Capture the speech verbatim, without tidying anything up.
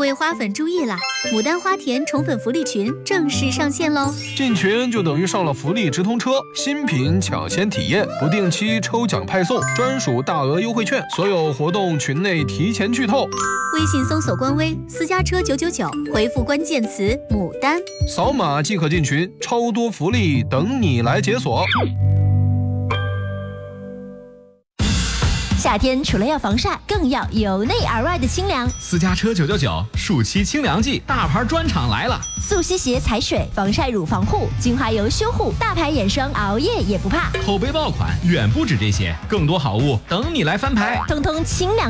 位花粉注意啦！牡丹花田宠粉福利群正式上线喽！ 进群就等于上了福利直通车，新品抢先体验，不定期抽奖派送，专属大额优惠券，所有活动群内提前剧透。 微信搜索官微私家车九九九，回复关键词牡丹， 扫码即可进群，超多福利等你来解锁。 夏天除了要防晒，更要由内而外的清凉。 私家车九九九暑期清凉季大牌专场来了， 速吸鞋踩水，防晒乳防护，精华油修护，大牌眼霜熬夜也不怕。 口碑爆款远不止这些，更多好物等你来翻牌， 通通清凉。